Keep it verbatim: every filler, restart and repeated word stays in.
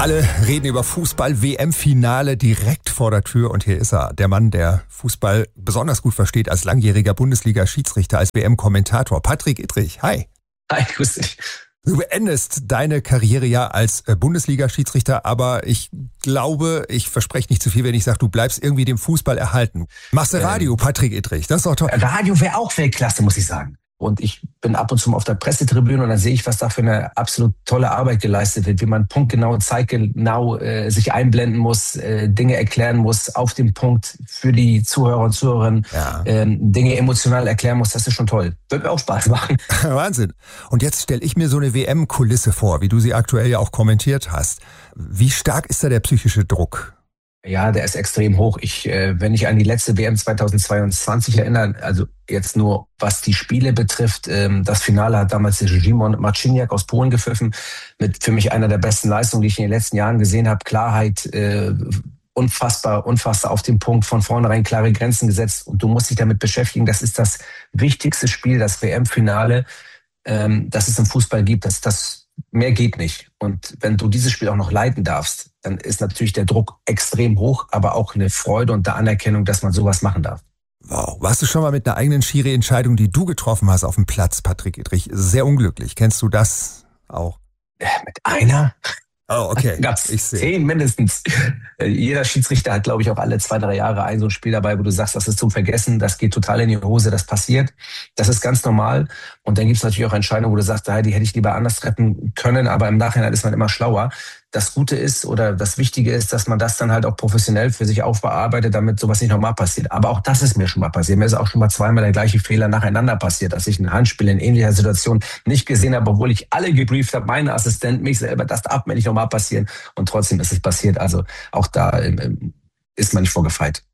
Alle reden über Fußball-W M-Finale direkt vor der Tür und hier ist er, der Mann, der Fußball besonders gut versteht als langjähriger Bundesliga-Schiedsrichter, als W M-Kommentator. Patrick Ittrich, hi. Hi, grüß dich. Du beendest deine Karriere ja als Bundesliga-Schiedsrichter, aber ich glaube, ich verspreche nicht zu viel, wenn ich sage, du bleibst irgendwie dem Fußball erhalten. Machst du Radio, ähm, Patrick Ittrich, das ist doch toll. Radio wäre auch Weltklasse, muss ich sagen. Und ich bin ab und zu mal auf der Pressetribüne und dann sehe ich, was da für eine absolut tolle Arbeit geleistet wird, wie man punktgenau, zeitgenau äh, sich einblenden muss, äh, Dinge erklären muss, auf dem Punkt für die Zuhörer und Zuhörerinnen, ja. ähm, Dinge emotional erklären muss. Das ist schon toll. Wird mir auch Spaß machen. Wahnsinn. Und jetzt stelle ich mir so eine W M-Kulisse vor, wie du sie aktuell ja auch kommentiert hast. Wie stark ist da der psychische Druck? Ja, der ist extrem hoch. Ich, äh, wenn ich an die letzte W M zweitausendzweiundzwanzig erinnere, also jetzt nur was die Spiele betrifft, ähm, das Finale hat damals der Szymon Marciniak aus Polen gepfiffen, mit für mich einer der besten Leistungen, die ich in den letzten Jahren gesehen habe. Klarheit, äh, unfassbar, unfassbar auf den Punkt, von vornherein klare Grenzen gesetzt und du musst dich damit beschäftigen. Das ist das wichtigste Spiel, das W M-Finale, ähm, das es im Fußball gibt. Das, das mehr geht nicht. Und wenn du dieses Spiel auch noch leiten darfst, dann ist natürlich der Druck extrem hoch, aber auch eine Freude und eine Anerkennung, dass man sowas machen darf. Wow. Warst du schon mal mit einer eigenen Schiri-Entscheidung, die du getroffen hast, auf dem Platz, Patrick Ittrich, sehr unglücklich? Kennst du das auch? Äh, mit einer? Oh, okay. Gab's ich sehe. Zehn mindestens. Jeder Schiedsrichter hat, glaube ich, auch alle zwei, drei Jahre ein so ein Spiel dabei, wo du sagst, das ist zum Vergessen, das geht total in die Hose, das passiert. Das ist ganz normal. Und dann gibt es natürlich auch Entscheidungen, wo du sagst, die hätte ich lieber anders treffen können, aber im Nachhinein ist man immer schlauer. Das Gute ist oder das Wichtige ist, dass man das dann halt auch professionell für sich aufbearbeitet, damit sowas nicht nochmal passiert. Aber auch das ist mir schon mal passiert. Mir ist auch schon mal zweimal der gleiche Fehler nacheinander passiert, dass ich ein Handspiel in ähnlicher Situation nicht gesehen habe, obwohl ich alle gebrieft habe, meine Assistenten, mich selber, das darf mir nicht nochmal passieren. Und trotzdem ist es passiert. Also auch da ähm, ist man nicht vorgefeit.